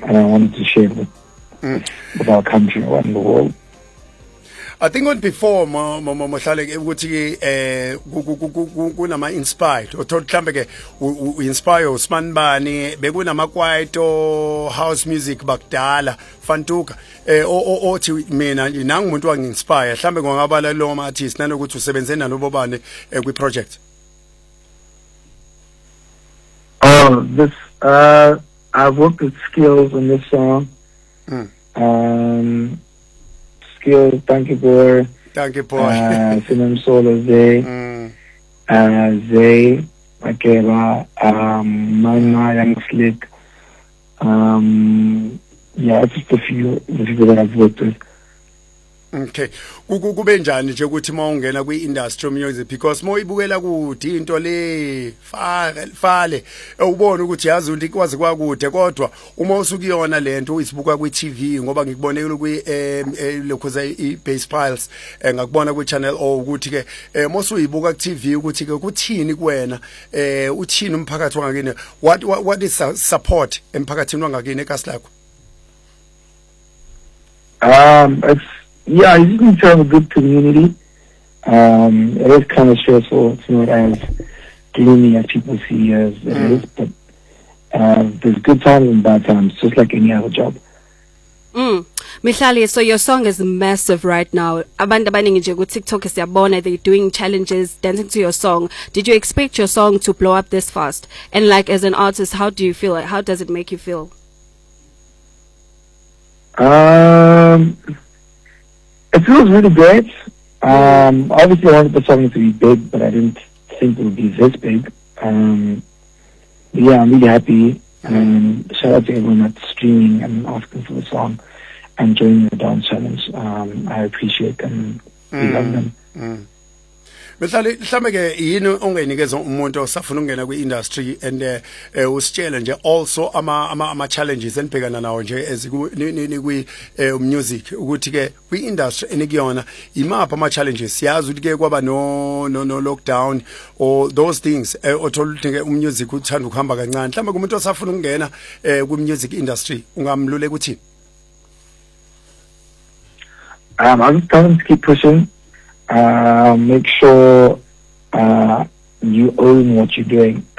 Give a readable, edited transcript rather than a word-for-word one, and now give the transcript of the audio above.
and I wanted to share it with our country and the world. I think on before mohlale ukuthi kunama inspired uthola mhlambe ke inspire uSmani Bani bekunama kwaito house music bakudala fantuka othi mina nangu umuntu wanginspire mhlambe ngingabala lo ma artist nanokuthi usebenze nalobo bani kwi project. Oh, this I've worked with Skills on this song. Skills, Thank You Boy. Simon Solo, Zay, Zay, Makeba, Mana, Young Slick. Yeah, it's just a few the people that I've worked with. Okay, kube njani nje ukuthi mawungena kwi industry music because moyibukela kude into le fale ubone ukuthi yazi into ikwazi kwakude kodwa uma usukuyona lento uyisibuka kwi TV ngoba ngikubonekile kwi lokho i Base Piles ngakubona kwi channel ukuthi ke mosuyibuka ku TV ukuthi ke kuthini kuwena uthini umphakathi wangakini what is support emphakathini wangakini eKaslakho? It's yeah, you just need to have a good community. It is kind of stressful. It's not as gloomy as people see as it is, but there's good times and bad times, just like any other job. Mihlali, so your song is massive right now. Abantu abaningi nje ku TikTok siyabona they're doing challenges, dancing to your song. Did you expect your song to blow up this fast? And like as an artist, how do you feel? Like, how does it make you feel? It feels really great. Obviously I wanted the song to be big, but I didn't think it would be this big. Yeah, I'm really happy. Shout out to everyone that's streaming and asking for the song and joining the dance challenge. I appreciate them. We love them. Mhlali mhlambe ke yini ongenikeza umuntu osafuna ukungena kwi industry and usitshela nje also ama challenges enibhekana nawo nje ezikwi music ukuthi ke kwi industry enikuyona imapha ama challenges siyazi ukuthi ke kwaba no lockdown or those things othola ukuthi ke umusic uthanda ukuhamba kancane mhlambe kumuntu osafuna ukungena kwi music industry ungamluleka ukuthi I'm just trying to keep pushing. Make sure you own what you're doing.